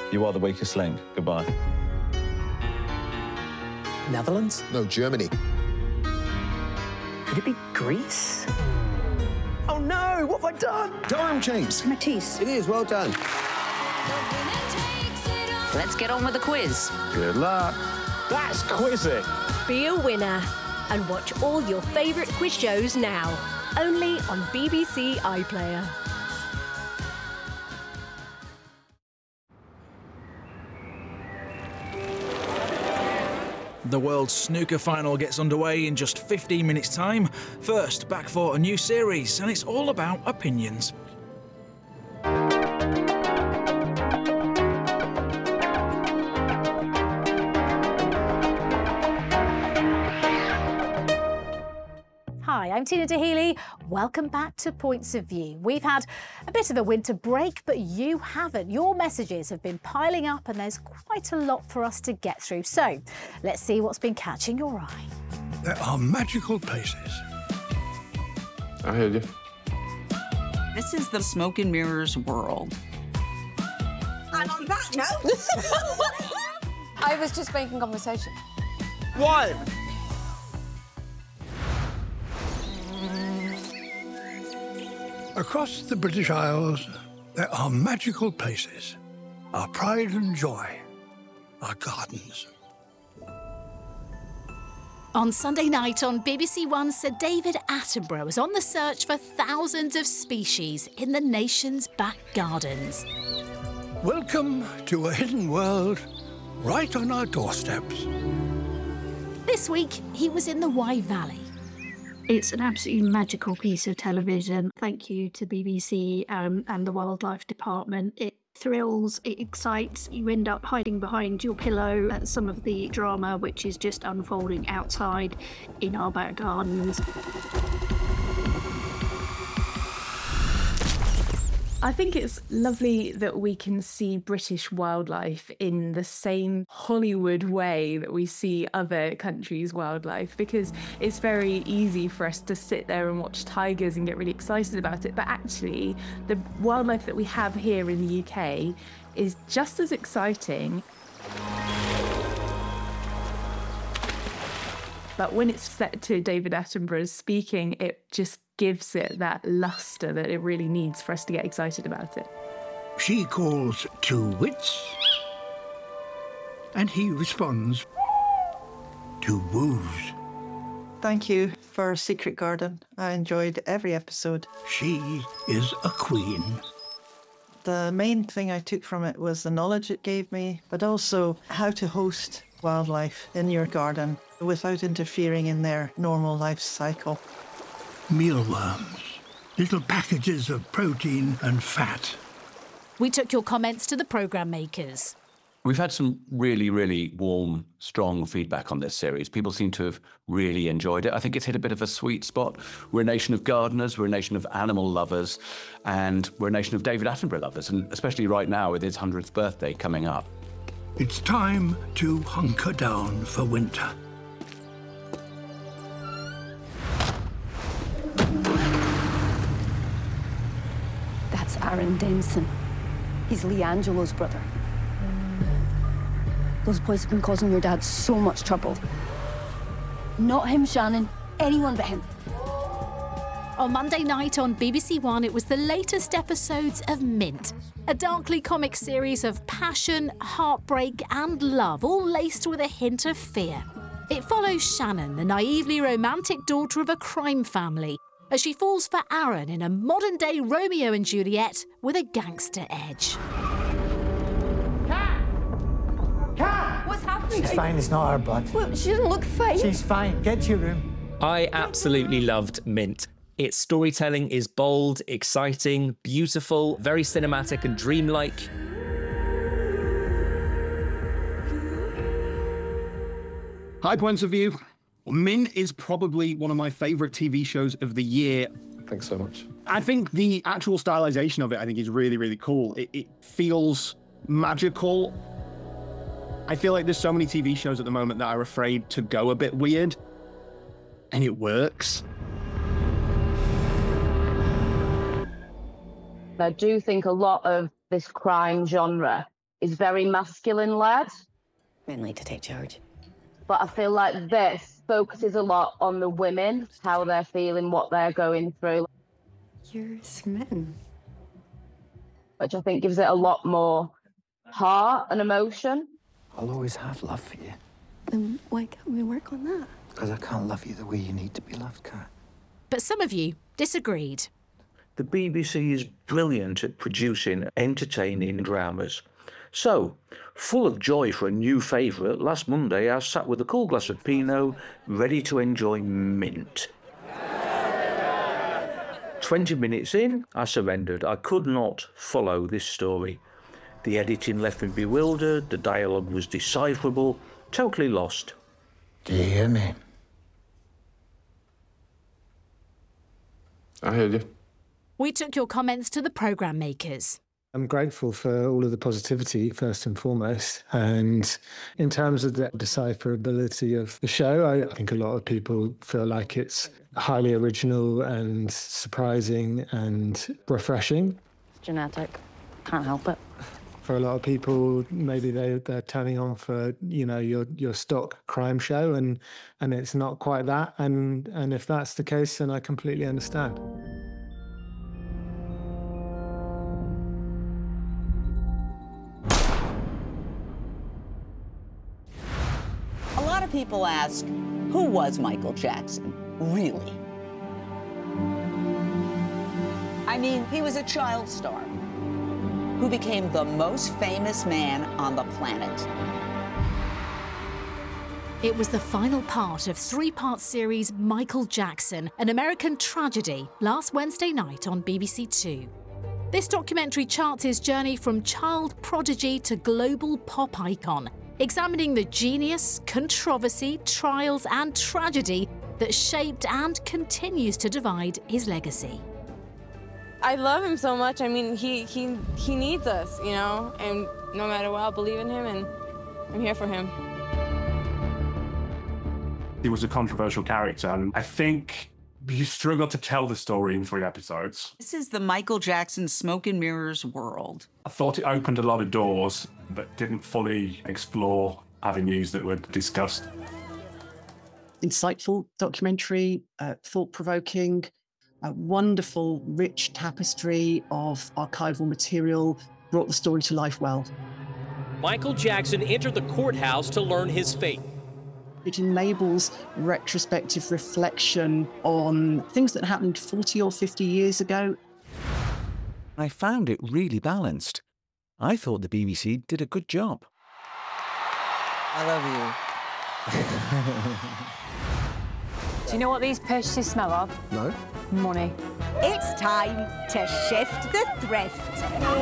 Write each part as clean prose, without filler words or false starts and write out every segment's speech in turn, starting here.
You are the weakest link. Goodbye. Netherlands? No, Germany. Could it be Greece? Oh no, what have I done? Durham, James. Matisse. It is, well done. Let's get on with the quiz. Good luck. That's quizzing. Be a winner and watch all your favourite quiz shows now, only on BBC iPlayer. The World Snooker Final gets underway in just 15 minutes' time. First, back for a new series, and it's all about opinions. Hi, I'm Tina Dahealy. Welcome back to Points of View. We've had a bit of a winter break, but you haven't. Your messages have been piling up and there's quite a lot for us to get through. So let's see what's been catching your eye. There are magical places. I heard you. This is the smoke and mirrors world. And on that note... I was just making conversation. Why? Across the British Isles, there are magical places. Our pride and joy, our gardens. On Sunday night on BBC One, Sir David Attenborough was on the search for thousands of species in the nation's back gardens. Welcome to a hidden world right on our doorsteps. This week, he was in the Wye Valley. It's an absolutely magical piece of television. Thank you to BBC and the Wildlife Department. It thrills, it excites. You end up hiding behind your pillow at some of the drama which is just unfolding outside in our back gardens. I think it's lovely that we can see British wildlife in the same Hollywood way that we see other countries' wildlife, because it's very easy for us to sit there and watch tigers and get really excited about it. But actually, the wildlife that we have here in the UK is just as exciting. But when it's set to David Attenborough's speaking, it just gives it that lustre that it really needs for us to get excited about it. She calls two wits, and he responds to woos. Thank you for Secret Garden. I enjoyed every episode. She is a queen. The main thing I took from it was the knowledge it gave me, but also how to host wildlife in your garden without interfering in their normal life cycle. Mealworms, little packages of protein and fat. We took your comments to the programme makers. We've had some really, really warm, strong feedback on this series. People seem to have really enjoyed it. I think it's hit a bit of a sweet spot. We're a nation of gardeners, we're a nation of animal lovers, and we're a nation of David Attenborough lovers, and especially right now with his 100th birthday coming up. It's time to hunker down for winter. That's Aaron Denson. He's Lee Angelo's brother. Those boys have been causing your dad so much trouble. Not him, Shannon. Anyone but him. On Monday night on BBC One, it was the latest episodes of Mint, a darkly comic series of passion, heartbreak and love, all laced with a hint of fear. It follows Shannon, the naively romantic daughter of a crime family, as she falls for Aaron in a modern-day Romeo and Juliet with a gangster edge. What's happening? She's fine, it's not her blood. Well, she doesn't look fine. She's fine, get to your room. I absolutely loved Mint. Its storytelling is bold, exciting, beautiful, very cinematic and dreamlike. Hi, Points of View. Mint is probably one of my favourite TV shows of the year. Thanks so much. I think the actual stylization of it, I think, is really, really cool. It feels magical. I feel like there's so many TV shows at the moment that are afraid to go a bit weird, and it works. I do think a lot of this crime genre is very masculine-led. Men need to take charge. But I feel like this focuses a lot on the women, how they're feeling, what they're going through. You're smitten. Which I think gives it a lot more heart and emotion. I'll always have love for you. Then why can't we work on that? Because I can't love you the way you need to be loved, Kat. But some of you disagreed. The BBC is brilliant at producing entertaining dramas. So, full of joy for a new favourite, last Monday I sat with a cool glass of Pinot, ready to enjoy Mint. 20 minutes in, I surrendered. I could not follow this story. The editing left me bewildered, the dialogue was decipherable, totally lost. Do you hear me? I heard you. We took your comments to the programme makers. I'm grateful for all of the positivity, first and foremost. And in terms of the decipherability of the show, I think a lot of people feel like it's highly original and surprising and refreshing. Genetic. Can't help it. For a lot of people, maybe they're turning on for, you know, your stock crime show, and it's not quite that. And if that's the case, then I completely understand. A lot of people ask, who was Michael Jackson, really? I mean, he was a child star who became the most famous man on the planet. It was the final part of three-part series Michael Jackson, An American Tragedy, last Wednesday night on BBC Two. This documentary charts his journey from child prodigy to global pop icon, examining the genius, controversy, trials and tragedy that shaped and continues to divide his legacy. I love him so much. I mean, he needs us, you know, and no matter what, I'll believe in him, and I'm here for him. He was a controversial character, and I think you struggled to tell the story in 3 episodes. This is the Michael Jackson Smoke and Mirrors world. I thought it opened a lot of doors, but didn't fully explore avenues that were discussed. Insightful documentary, thought-provoking, a wonderful, rich tapestry of archival material, brought the story to life well. Michael Jackson entered the courthouse to learn his fate. It enables retrospective reflection on things that happened 40 or 50 years ago. I found it really balanced. I thought the BBC did a good job. I love you. Do you know what these purchases smell of? No. Money. It's time to shift the thrift.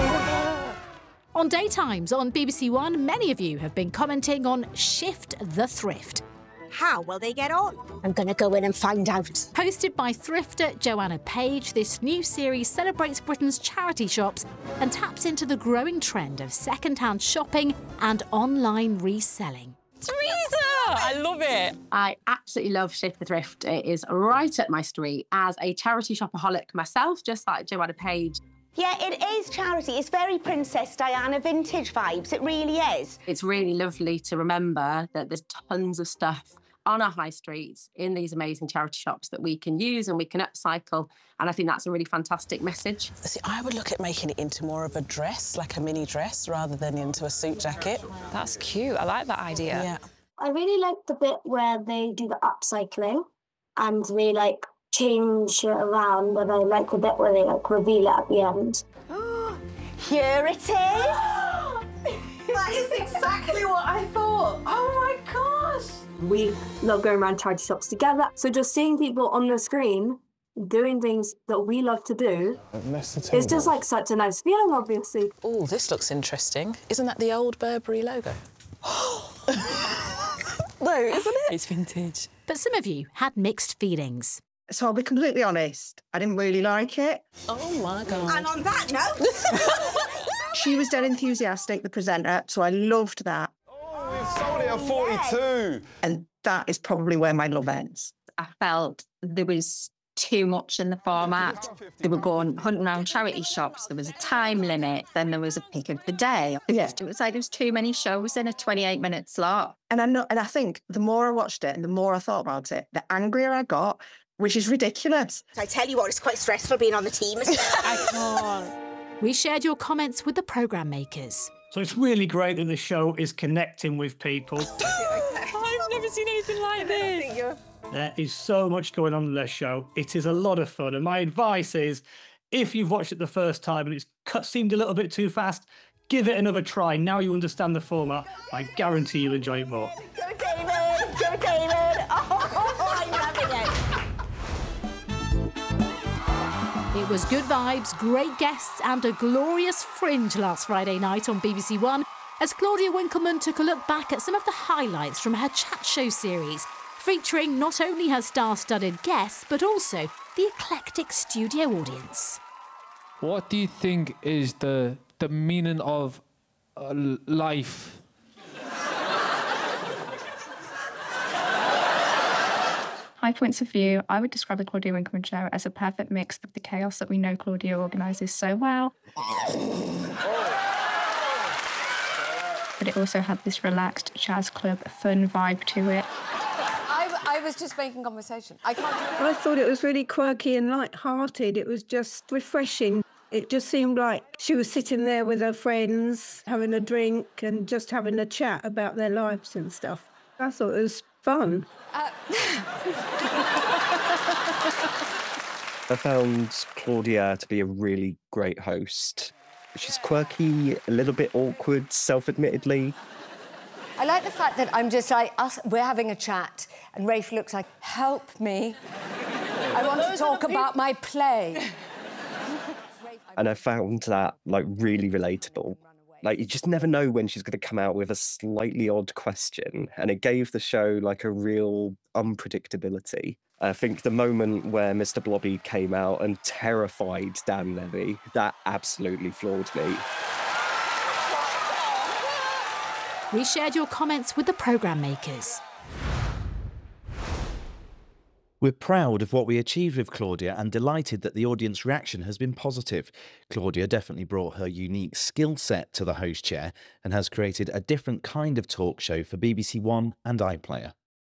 On Daytimes on BBC One, many of you have been commenting on Shift the Thrift. How will they get on? I'm going to go in and find out. Hosted by thrifter Joanna Page, this new series celebrates Britain's charity shops and taps into the growing trend of second-hand shopping and online reselling. Teresa! I love it. I absolutely love Shift the Thrift. It is right up my street. As a charity shopaholic myself, just like Joanna Page. Yeah, it is charity. It's very Princess Diana vintage vibes. It really is. It's really lovely to remember that there's tons of stuff on our high streets in these amazing charity shops that we can use and we can upcycle. And I think that's a really fantastic message. See, I would look at making it into more of a dress, like a mini dress, rather than into a suit jacket. That's cute. I like that idea. Yeah. I really like the bit where they do the upcycling and they, like, change it around, and I like the bit where they, like, reveal it at the end. Here it is. That is exactly what I thought. Oh my gosh. We love going around charity shops together, so just seeing people on the screen doing things that we love to do, it's just like such a nice feeling, obviously. Oh, this looks interesting. Isn't that the old Burberry logo? No, isn't it? It's vintage. But some of you had mixed feelings. So I'll be completely honest, I didn't really like it. Oh my God. And on that note... She was dead enthusiastic, the presenter, so I loved that. Oh, we sold it at 42. And that is probably where my love ends. I felt there was too much in the format. They were going hunting around charity shops. There was a time limit. Then there was a pick of the day. It was like there was too many shows in a 28-minute slot. And I think the more I watched it and the more I thought about it, the angrier I got, which is ridiculous. I tell you what, it's quite stressful being on the team. I can't. We shared your comments with the programme makers. So it's really great that the show is connecting with people. I've never seen anything like this. There is so much going on in this show. It is a lot of fun. And my advice is, if you've watched it the first time and it's seemed a little bit too fast, give it another try. Now you understand the format, I guarantee you'll enjoy it more. Go, David! Go, David! Oh, I'm loving it. It was good vibes, great guests and a glorious fringe last Friday night on BBC One as Claudia Winkleman took a look back at some of the highlights from her chat show series, featuring not only her star-studded guests but also the eclectic studio audience. What do you think is the meaning of life? My points of view, I would describe the Claudia Winkleman show as a perfect mix of the chaos that we know Claudia organises so well. But it also had this relaxed jazz club, fun vibe to it. I was just making conversation. I thought it was really quirky and light-hearted. It was just refreshing. It just seemed like she was sitting there with her friends, having a drink and just having a chat about their lives and stuff. I thought it was fun. I found Claudia to be a really great host. She's quirky, a little bit awkward, self-admittedly. I like the fact that I'm just like, we're having a chat, and Rafe looks like, help me. I want to talk about my play. And I found that, really relatable. You just never know when she's going to come out with a slightly odd question, and it gave the show, a real unpredictability. I think the moment where Mr. Blobby came out and terrified Dan Levy, that absolutely floored me. We shared your comments with the programme makers. We're proud of what we achieved with Claudia and delighted that the audience reaction has been positive. Claudia definitely brought her unique skill set to the host chair and has created a different kind of talk show for BBC One and iPlayer.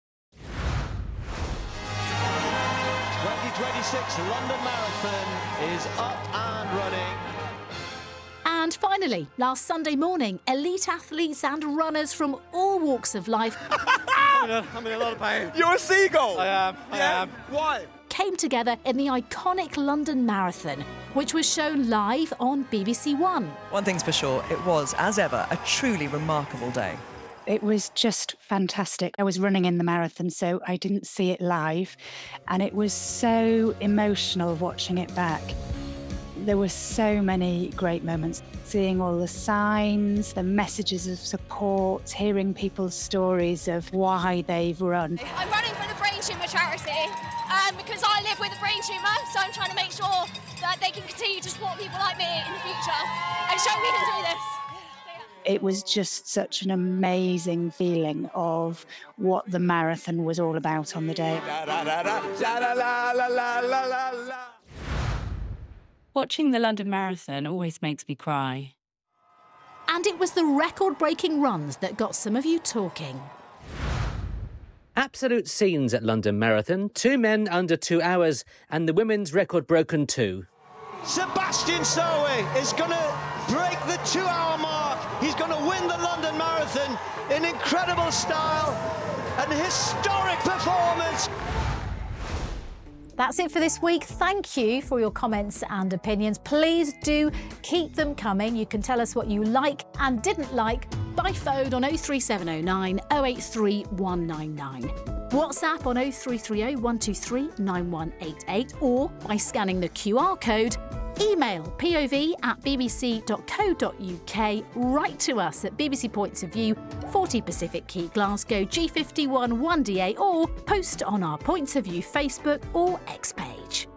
2026 London Marathon is up and running. And finally, last Sunday morning, elite athletes and runners from all walks of life I'm in a lot of pain. You're a seagull! I am. Why? came together in the iconic London Marathon, which was shown live on BBC One. One thing's for sure, it was, as ever, a truly remarkable day. It was just fantastic. I was running in the marathon, so I didn't see it live, and it was so emotional watching it back. There were so many great moments, seeing all the signs, the messages of support, hearing people's stories of why they've run. I'm running for the brain tumour charity because I live with a brain tumour, so I'm trying to make sure that they can continue to support people like me in the future and show we can do this. It was just such an amazing feeling of what the marathon was all about on the day. Watching the London Marathon always makes me cry. And it was the record-breaking runs that got some of you talking. Absolute scenes at London Marathon. 2 men under 2 hours, and the women's record broken too. Sebastian Soe is going to break the 2-hour mark. He's going to win the London Marathon in incredible style and historic performance. That's it for this week. Thank you for your comments and opinions. Please do keep them coming. You can tell us what you like and didn't like by phone on 03709 083 199. WhatsApp on 0330 123 9188 or by scanning the QR code. Email pov@bbc.co.uk. Write to us at BBC Points of View, 40 Pacific Quay, Glasgow, G51 1DA, or post on our Points of View Facebook or X page.